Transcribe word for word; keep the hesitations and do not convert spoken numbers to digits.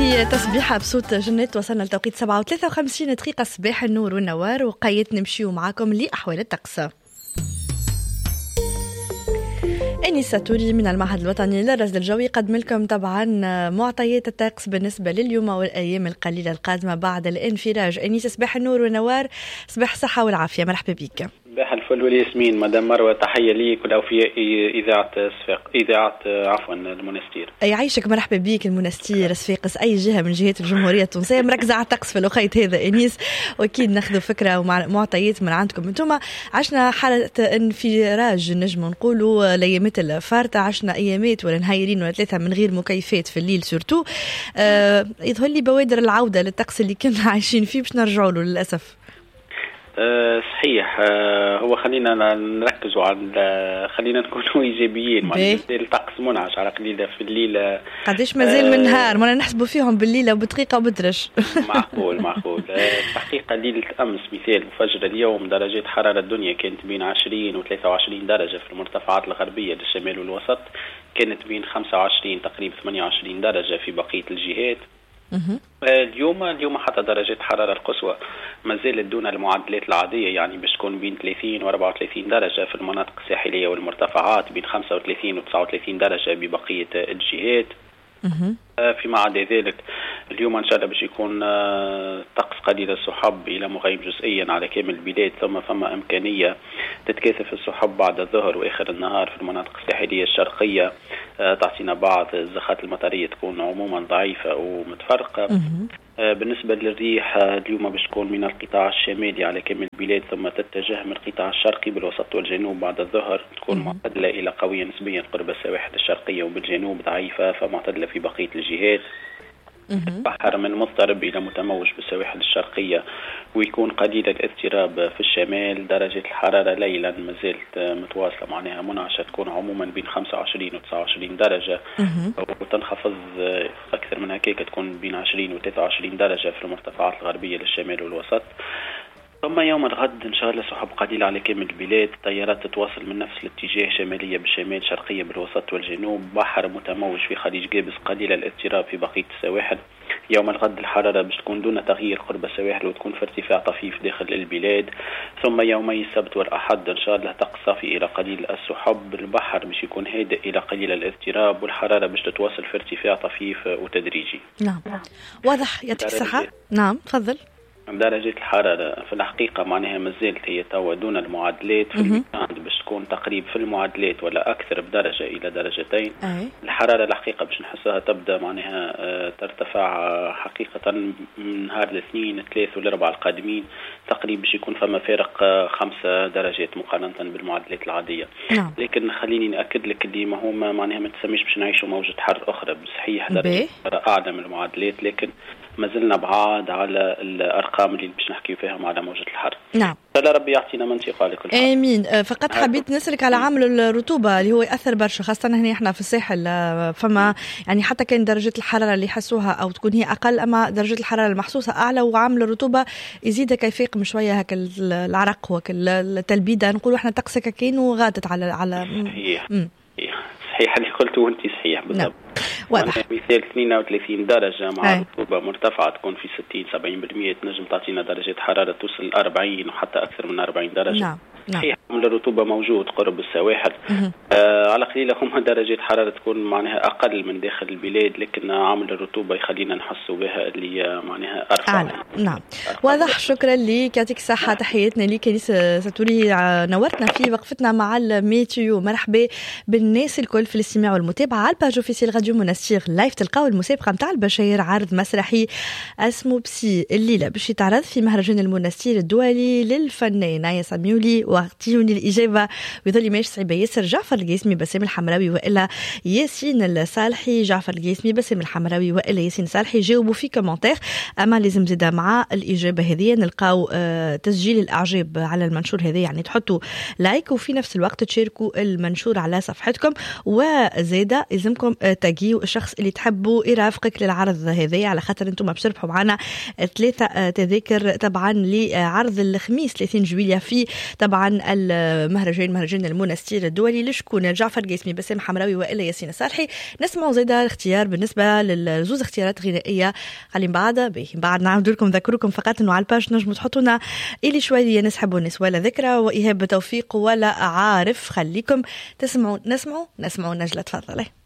هذه تسبيحة بصوت جنات. وصلنا لتوقيت سبعة وثلاثة وخمسين دقيقة صباح النور والنوار، وقيت نمشيو معاكم لأحوال الطقس. أنيسة توري من المعهد الوطني للرصد الجوي قدم لكم طبعا معطيات الطقس بالنسبة لليوم والأيام القليلة القادمة بعد الانفراج. أنيسة صباح النور والنوار، صباح الصحة والعافية، مرحبا بك. صباح الفل والياسمين مدام مروة، تحية ليك ولأوفياء إذاعة صفاق إذاعة عفوا المنستير. يعيشك، مرحبا بك. المنستير صفاقس أي جهة من جهات الجمهورية التونسية مركزة على الطقس في الوقت هذا أنيس، وأكيد ناخذ فكرة ومعطيات من عندكم انتم. عشنا حالة انفراج نجم نقولوا ليامات الفارطة، عشنا أيامات ولا نهايرين ولا ثلاثة من غير مكيفات في الليل سورتو. آه يظهر لي بوادر العودة للطقس اللي كنا عايشين فيه باش نرجعوا له للأسف. أه صحيح. أه هو خلينا نركزوا على خلينا نكونوا ايجابيين. الطقس منعش على قليله في الليل. قداش مازال من نهار ما نحسبوا فيهم بالليله وبدقيقه وبترش. معقول معقول. الحقيقه ليله امس مثال وفجر اليوم درجات حراره الدنيا كانت بين عشرين وثلاثة وعشرين درجه في المرتفعات الغربيه للشمال والوسط، كانت بين خمسة وعشرين تقريبا ثمانية وعشرين درجه في بقيه الجهات. اليوم اليوم حتى درجة حرارة القصوى ما زالت دون المعدلات العادية، يعني باش تكون بين ثلاثين وأربعة وثلاثين درجة في المناطق الساحلية والمرتفعات، بين خمسة وثلاثين وتسعة وثلاثين درجة ببقية الجهات. فيما عدا ذلك اليوم إن شاء الله باش يكون طقس قليل السحب إلى مغيم جزئيا على كامل البلاد، ثم فما إمكانية تتكاثف السحب بعد الظهر وآخر النهار في المناطق الساحلية الشرقية، تعطينا بعض الزخات المطرية تكون عموما ضعيفة ومتفرقة. بالنسبة للريح اليوم باش تكون من القطاع الشمالي على كامل البلاد، ثم تتجه من القطاع الشرقي بالوسط والجنوب بعد الظهر، تكون معتدلة إلى قوية نسبيا قرب السواحل الشرقية، وبالجنوب ضعيفة فمعتدلة في بقية الجهات. البحر من مضطرب إلى متموج بالسواحل الشرقية، ويكون قليل الاضطراب في الشمال. درجة الحرارة ليلا ما زالت متواصلة معناها منعشة، تكون عموما بين خمسة وعشرين وتسعة وعشرين درجة، وتنخفض أكثر من هكاك تكون بين عشرين وثلاثة وعشرين درجة في المرتفعات الغربية للشمال والوسط. ثم يوم الغد إن شاء الله سحب قليلة على كامل البلاد، التيارات تتواصل من نفس الاتجاه، شمالية بالشمال، شرقية بالوسط والجنوب، بحر متموج في خليج جابس، قليل الاضطراب في بقية السواحل. يوم الغد الحرارة باش تكون دون تغيير قرب السواحل، وتكون في ارتفاع طفيف داخل البلاد. ثم يومي السبت والأحد إن شاء الله طقس صافي إلى قليل السحب، البحر باش يكون هادئ إلى قليل الاضطراب، والحرارة باش تتواصل في ارتفاع طفيف وتدريجي. نعم واضح، يعطيك الصحة. نعم تفضل. درجة الحرارة في الحقيقة معناها مازالت هي توا دون المعادلات، في الويكاند باش تكون تقريب في المعادلات ولا أكثر بدرجة إلى درجتين. أي. الحرارة الحقيقة باش نحسها تبدأ معناها ترتفع حقيقة من نهار الاثنين الثلاث والأربعة القادمين، تقريبا باش يكون فما فارق خمسة درجات مقارنة بالمعادلات العادية. نعم. لكن خليني نأكد لك اللي ما هما معناها ما تسميش باش نعيشوا موجة حر أخرى، صحيح درجة أعلى من المعادلات، لكن ما زلنا بعاد على الأرقام اللي باش نحكي فيهم على موجة الحر. نعم. فلا ربي يعطينا من شفاء لكل حال. آمين. فقط حبيت نسألك على عامل الرطوبة اللي هو يأثر برشا، خاصة هنا احنا في الساحل، فما يعني حتى كان درجة الحرارة اللي يحسوها أو تكون هي أقل، أما درجة الحرارة المحسوسة أعلى، وعامل الرطوبة يزيد كيفيق شوية هك العرق وك التلبيدة، نقولوا احنا طقسك كاين وغادت على على. صحيح. صحيح اللي قلته وانت صحيح بالضبط. واضح. مثال اثنين وثلاثين درجة مع رطوبة مرتفعة تكون في ستين سبعين بالمئة، تنجم تعطينا درجة حرارة توصل أربعين وحتى أكثر من أربعين درجة. نعم. صحيح عامل الرطوبة موجود قرب السواحل. آه على قليلة هم درجة حرارة تكون معناها أقل من داخل البلاد، لكن عامل الرطوبة يخلينا نحسوا بها اللي معناها أرفع. نعم. نعم. واضح. شكرا لك، يعطيك الصحة. تحياتنا لك أنيسة ستوري، نورتنا في وقفتنا مع الميتيو. مرحبا بالناس الكل في الاستماع والمتابعة على الباج اوفيسيال راديو منستير لايف. تلقاو المسابقة متاع البشاير، عرض مسرحي اسمه بسي الليلة باش يتعرض في مهرجان المنستير الدولي للفنان نايا سميولي. واعطيوني الإجابة ويظل ماش صعيبة ياسر. جعفر القاسمي، بسام الحمراوي، وإلا ياسين الصالحي. جعفر القاسمي، بسام الحمراوي، وإلا ياسين الصالحي. جاوبوا في كومنتير، أما لازم زيدا مع الإجابة هذه نلقاو آه تسجيل الأعجاب على المنشور هذا، يعني تحطوا لايك وفي نفس الوقت تشاركوا المنشور على صفحتكم، وزيدا لازمكم آه تاجيو الشخص اللي تحبوا يرافقك للعرض هذا، على خاطر انتم بتربحوا معنا ثلاثة آه تذاكر طبعا لعرض الخميس ثلاثين جويلية في طبعا عن المهرجان مهرجان المنستير الدولي لشكون جعفر قاسمي بسام حمراوي وإلا ياسين صالحي. نسمعوا زيدا الاختيار بالنسبة للزوز اختيارات غنائية خلي بعد به بعد نعاود لكم نذكركم فقط انه على الباج نجموا تحطوا لنا إلي شوية نسحب ونس ولا ذكرى وإيهاب توفيق ولا عارف. خليكم تسمعوا نسمعوا نسمعوا نجلة. تفضلي.